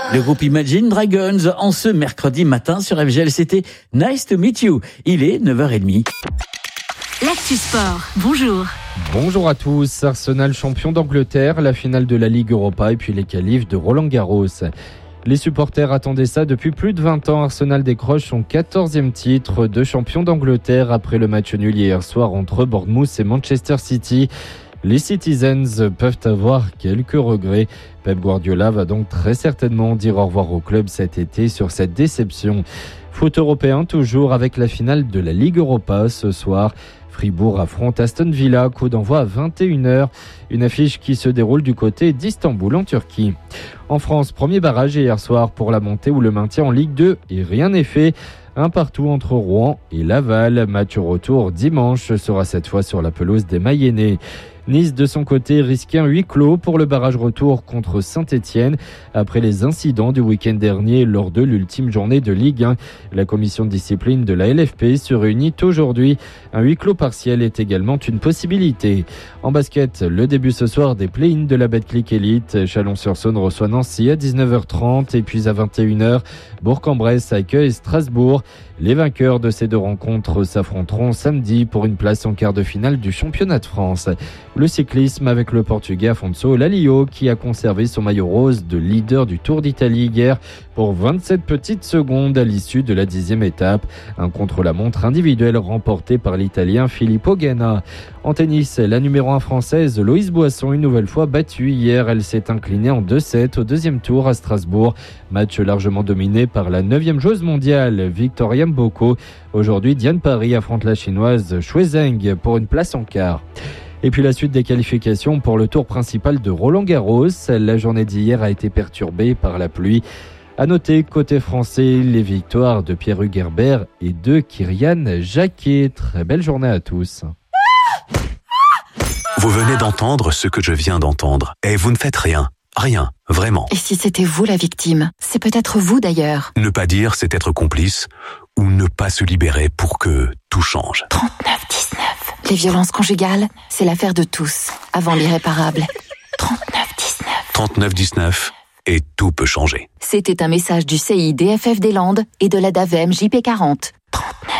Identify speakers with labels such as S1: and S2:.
S1: Le groupe Imagine Dragons en ce mercredi matin sur FGL, c'était Nice to meet you. Il est 9h30.
S2: L'Actu Sport, bonjour.
S3: Bonjour à tous. Arsenal champion d'Angleterre, la finale de la Ligue Europa et puis les qualifs de Roland-Garros. Les supporters attendaient ça depuis plus de 20 ans. Arsenal décroche son 14e titre de champion d'Angleterre après le match nul hier soir entre Bournemouth et Manchester City. Les Citizens peuvent avoir quelques regrets. Pep Guardiola va donc très certainement dire au revoir au club cet été sur cette déception. Foot européen toujours avec la finale de la Ligue Europa ce soir. Fribourg affronte Aston Villa, coup d'envoi à 21h. Une affiche qui se déroule du côté d'Istanbul en Turquie. En France, premier barrage hier soir pour la montée ou le maintien en Ligue 2 et rien n'est fait. Un partout entre Rouen et Laval. Match au retour dimanche sera cette fois sur la pelouse des Mayennais. Nice, de son côté, risquait un huis clos pour le barrage retour contre Saint-Etienne après les incidents du week-end dernier lors de l'ultime journée de Ligue 1. La commission de discipline de la LFP se réunit aujourd'hui. Un huis clos partiel est également une possibilité. En basket, le début ce soir des play-ins de la Betclic Elite. Chalon-sur-Saône reçoit Nancy à 19h30 et puis à 21h, Bourg-en-Bresse accueille Strasbourg. Les vainqueurs de ces deux rencontres s'affronteront samedi pour une place en quart de finale du championnat de France. Le cyclisme avec le Portugais Afonso Lalio qui a conservé son maillot rose de leader du Tour d'Italie hier pour 27 petites secondes à l'issue de la 10e étape. Un contre-la-montre individuel remporté par l'Italien Filippo Ganna. En tennis, la numéro 1 française Loïse Boisson une nouvelle fois battue hier. Elle s'est inclinée en 2-7 au deuxième tour à Strasbourg. Match largement dominé par la 9e joueuse mondiale Victoria Mboko. Aujourd'hui, Diane Parry affronte la chinoise Shui Zheng pour une place en quart. Et puis la suite des qualifications pour le tour principal de Roland-Garros. La journée d'hier a été perturbée par la pluie. À noter, côté français, les victoires de Pierre-Hugues Herbert et de Kyrian Jacquet. Très belle journée à tous.
S4: Vous venez d'entendre ce que je viens d'entendre. Et vous ne faites rien. Rien, vraiment.
S5: Et si c'était vous la victime? C'est peut-être vous d'ailleurs.
S4: Ne pas dire, c'est être complice ou ne pas se libérer pour que tout change.
S5: 3919. Les violences conjugales, c'est l'affaire de tous, avant l'irréparable. 3919.
S4: 3919 et tout peut changer.
S5: C'était un message du CIDFF des Landes et de la DAVEM JP40. 39.